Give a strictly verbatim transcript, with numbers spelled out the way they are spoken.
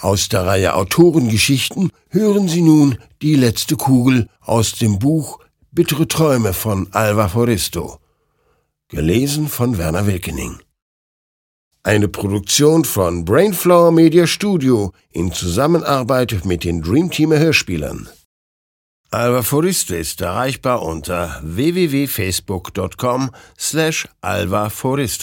Aus der Reihe Autorengeschichten hören Sie nun Die letzte Kugel aus dem Buch Bittere Träume von Alva Foristo. Gelesen von Werner Wilkening. Eine Produktion von Brainflower Media Studio in Zusammenarbeit mit den Dreamteamer Hörspielern. Alva Foristo ist erreichbar unter w w w punkt facebook punkt com slash alva foristo.